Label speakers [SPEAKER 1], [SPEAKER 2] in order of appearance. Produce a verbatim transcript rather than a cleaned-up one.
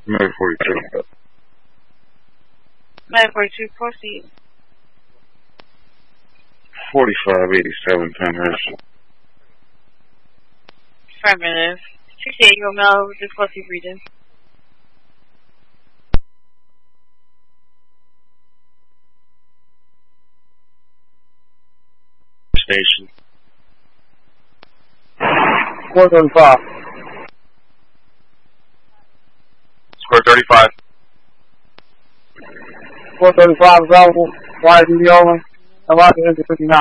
[SPEAKER 1] May forty-two.
[SPEAKER 2] May forty-two, proceed.
[SPEAKER 1] forty-five eighty-seven Penhurst.
[SPEAKER 2] Affirmative. sixty-eight Romel, difficulty breathing.
[SPEAKER 1] Station.
[SPEAKER 3] four thirty-five.
[SPEAKER 1] Square thirty-five.
[SPEAKER 3] four thirty-five available. Y D only. Allow to enter fifty-nine.